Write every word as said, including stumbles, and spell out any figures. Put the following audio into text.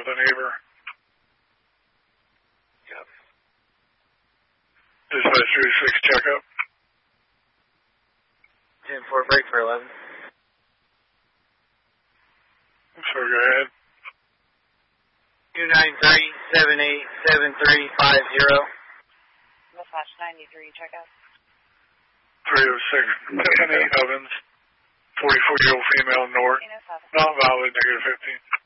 with a neighbor. Yep. Dispatch three six, check up. ten four, break for eleven. Sorry, go ahead. two nine three, seven eight seven three five zero. Dispatch ninety-three, check out. three oh six, Tiffany Evans, forty-four-year-old female, north, non-violent, negative fifteen.